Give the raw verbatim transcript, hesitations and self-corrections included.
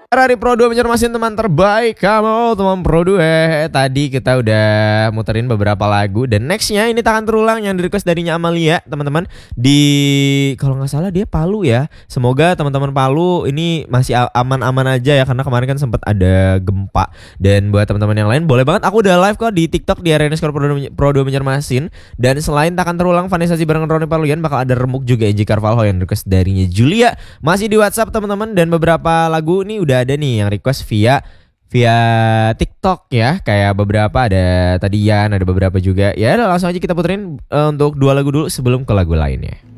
Dari Pro dua Banjarmasin, teman terbaik kamu, teman Pro dua. Tadi kita udah muterin beberapa lagu, dan nextnya ini takkan terulang yang di request darinya Amalia, teman-teman. Di kalau nggak salah dia Palu ya. Semoga teman-teman Palu ini masih aman-aman aja ya, karena kemarin kan sempat ada gempa. Dan buat teman-teman yang lain boleh banget, aku udah live kok di TikTok di Arena Skor Pro dua Banjarmasin. Dan selain takkan terulang Vanessa Sih barengan Roni Paluyan, bakal ada remuk juga Enji Carvalho yang request darinya Julia. Masih di WhatsApp teman-teman, dan beberapa lagu nih udah ada nih yang request via via TikTok ya, kayak beberapa ada tadi Yan, ada beberapa juga. Ya langsung aja kita puterin uh, untuk dua lagu dulu sebelum ke lagu lainnya.